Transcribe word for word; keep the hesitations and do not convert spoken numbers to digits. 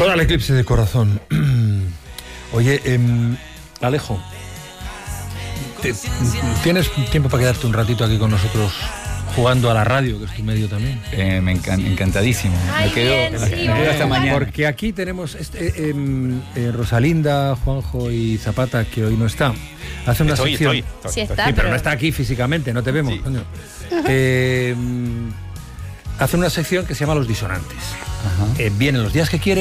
Total eclipse de corazón. Oye, eh, Alejo, ¿te, ¿tienes tiempo para quedarte un ratito aquí con nosotros jugando a la radio, que es tu medio también? Eh, me encan- encantadísimo. Ay, me quedo, bien, sí, me quedo hasta vamos. mañana. Porque aquí tenemos este, eh, eh, eh, Rosalinda, Juanjo y Zapata, que hoy no está. Hace una Estoy, sección. estoy, estoy, Sí estoy. está, Sí, pero pero no está aquí físicamente, no te vemos. Sí. Coño. Eh, hace una sección que se llama Los Disonantes. Ajá. Eh, vienen los días que quiere.